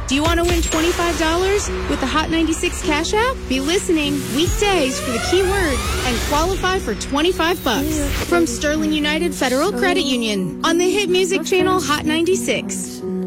Do you want to win $25 with the Hot 96 Cash App? Be listening weekdays for the keyword and qualify for $25 from Sterling United Federal Credit Union on the hit music channel Hot 96.